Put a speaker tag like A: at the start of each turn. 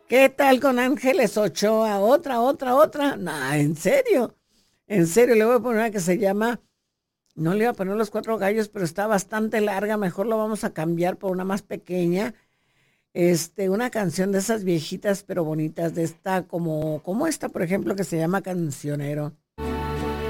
A: ¿Qué tal con Ángeles Ochoa? Otra. No, en serio, le voy a poner una que se llama, no le iba a poner Los Cuatro Gallos, pero está bastante larga, mejor lo vamos a cambiar por una más pequeña. Una canción de esas viejitas pero bonitas, de esta, como esta, por ejemplo, que se llama Cancionero.